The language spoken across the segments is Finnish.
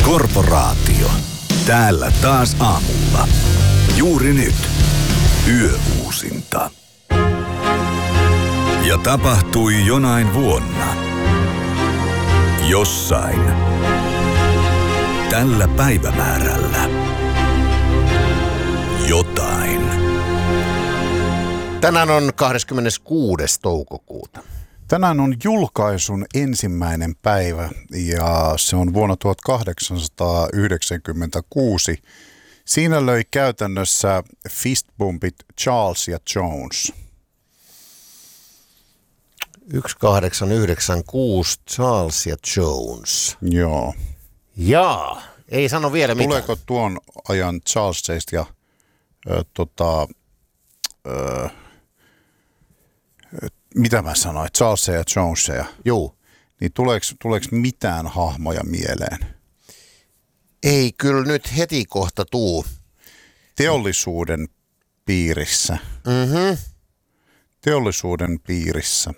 Korporaatio. Täällä taas aamulla. Juuri nyt. Yöuusinta. Ja tapahtui jonain vuonna. Jossain. Tällä päivämäärällä. Jotain. Tänään on 26. toukokuuta. Tänään on julkaisun ensimmäinen päivä ja se on vuonna 1896. Siinä löi käytännössä fistbumpit Charles ja Jones. 1896 Charles ja Jones. Joo. Jaa, ei sano vielä mitään. Tuleeko tuon ajan Charlesista ja mitä mä sanoin, Charles ja Jonesia? Juu. Niin tuleeko mitään hahmoja mieleen? Ei kyllä nyt heti kohta tuu. Teollisuuden piirissä. Teollisuuden piirissä.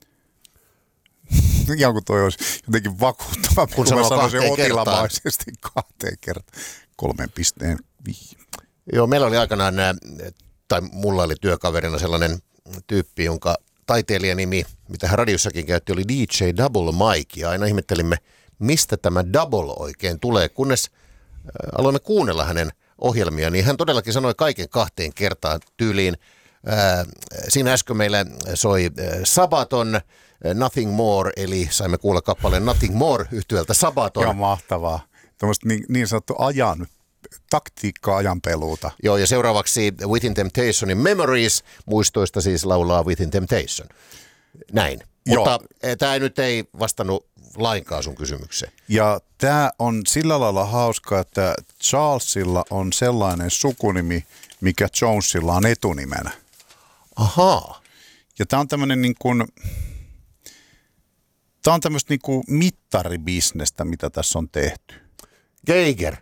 Ja kun toi olisi jotenkin vakuuttava, kun mä sanoisin otilamaisesti 2 kertaa. 3,5. Joo, meillä oli aikanaan, tai mulla oli työkaverina sellainen tyyppi, jonka taiteilijanimi, mitä hän radiossakin käytti, oli DJ Double Mike. Ja aina ihmettelimme, mistä tämä double oikein tulee, kunnes aloimme kuunnella hänen ohjelmia, niin hän todellakin sanoi kaiken 2 kertaan tyyliin. Siinä äsken meillä soi Sabaton, Nothing More, eli saimme kuulla kappaleen Nothing More yhtyöltä Sabaton. Joo, mahtavaa. Tuommoista niin sanottu taktiikkaa ajanpeluuta. Joo, ja seuraavaksi Within Temptationin Memories, muistoista siis laulaa Within Temptation. Näin. Mutta tämä nyt ei vastannut lainkaan sun kysymykseen. Ja tämä on sillä lailla hauska, että Charlesilla on sellainen sukunimi, mikä Jonesilla on etunimenä. Ahaa. Ja tämä on tämmöinen niin kuin, tämä on tämmöistä niin kuin mittaribisnestä, mitä tässä on tehty. Geiger.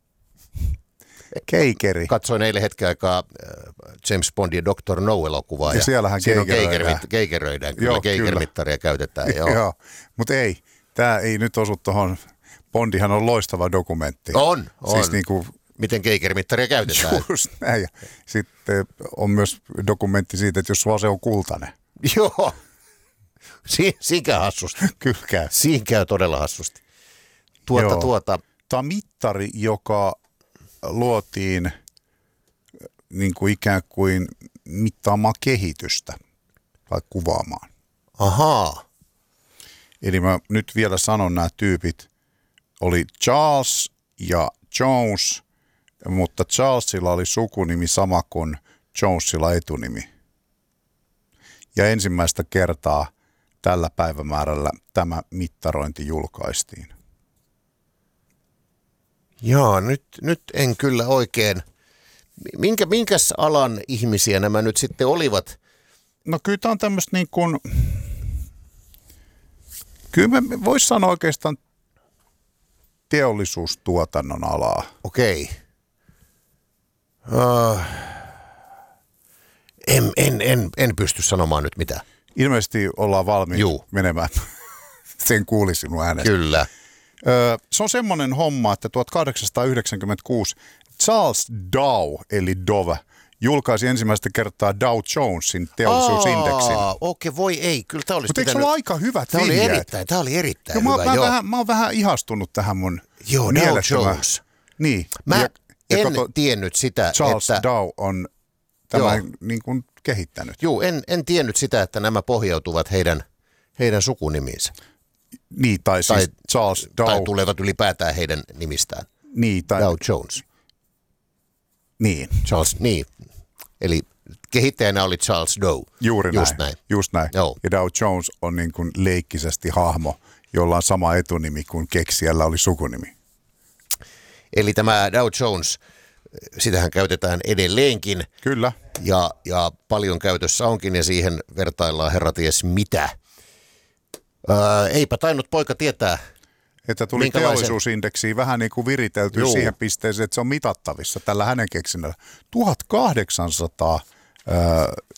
Keikeri. Katsoin eilen hetken aikaa James Bondin Dr. No-elokuvaa. Ja siellähän keikeröidään. Kyllä keikermittaria käytetään. Joo, mutta ei. Tämä ei nyt osu tuohon. Bondihan on loistava dokumentti. On. Siis niinku, miten keikermittaria käytetään. Just näin. Ja sitten on myös dokumentti siitä, että jos se on kultainen. Joo. Siinä käy hassusti. Kyllä käy. Siinä käy todella hassusti. Tämä on mittari, joka luotiin niin kuin ikään kuin mittaamaan kehitystä tai kuvaamaan. Ahaa. Eli mä nyt vielä sanon, nämä tyypit oli Charles ja Jones, mutta Charlesilla oli sukunimi sama kuin Jonesilla etunimi. Ja ensimmäistä kertaa tällä päivämäärällä tämä mittarointi julkaistiin. Joo, nyt en kyllä oikein. Minkäs alan ihmisiä nämä nyt sitten olivat? No kyllä tämä on tämmöistä niin kuin, kyllä me voisi sanoa oikeastaan teollisuustuotannon alaa. Okei. En pysty sanomaan nyt mitään. Ilmeisesti ollaan valmiit menemään. Sen kuuli sinun äänestä. Kyllä. Se on semmoinen homma, että 1896 Charles Dow, eli Dove, julkaisi ensimmäistä kertaa Dow Jonesin teollisuusindeksin. Okei, voi ei. Kyllä tämä olisi mutta eikö se ole aika hyvät vihjeet? Tämä oli erittäin hyvä. Mä oon vähän ihastunut tähän mun Dow Jones. Niin. Mä en tiennyt sitä, Charles Dow on tämän niin kuin kehittänyt. Joo, en tiennyt sitä, että nämä pohjautuvat heidän sukunimiinsä. Niin, tai siis Charles Dow. Tai tulevat ylipäätään heidän nimistään. Niin, Dow Jones. Niin. Charles, niin. Eli kehittäjänä oli Charles Dow. Just näin. Joo. Ja Dow Jones on niin kuin leikkisesti hahmo, jolla on sama etunimi kuin keksijällä oli sukunimi. Eli tämä Dow Jones, sitähän käytetään edelleenkin. Kyllä. Ja paljon käytössä onkin ja siihen vertaillaan herraties mitä. Eipä tainnut poika tietää. Että tuli teollisuusindeksiin vähän niin kuin viritelty siihen pisteeseen, että se on mitattavissa tällä hänen keksinnällä.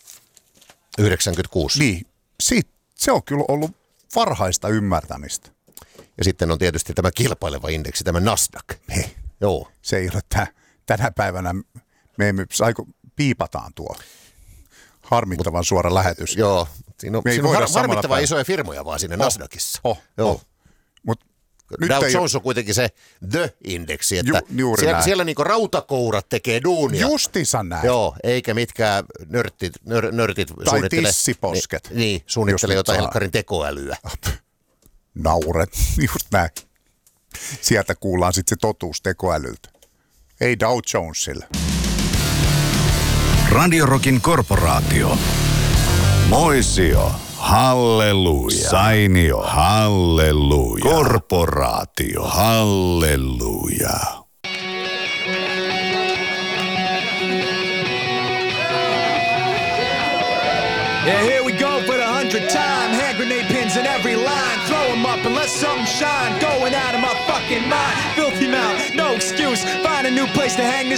1896. Niin, se on kyllä ollut varhaista ymmärtämistä. Ja sitten on tietysti tämä kilpaileva indeksi, tämä Nasdaq. Joo. Se ei ole tänä päivänä, piipataan tuo harmittavan suora lähetys. Joo, siinä on harmittavan isoja firmoja vaan siinä Nasdaqissa. Joo. Mut Dow Jones on kuitenkin se the-indeksi, että siellä niinku rautakourat tekee duunia. Justiinsa näin. Joo, eikä mitkään nörtit tai tissiposket. Niin, suunnittelee jotain helkkarin tekoälyä. Nauret, just näin. Sieltä kuullaan sitten se totuus tekoälyltä. Ei Dow Jonesille. Radio Rockin korporaatio. Moisio, halleluja. Sainio, halleluja. Korporaatio, halleluja. Yeah, here we go for the 100th time. Hand grenade pins in every line. Throw them up and let something shine. Going out of my fucking mind. Filthy mouth, no excuse. Find a new place to hang this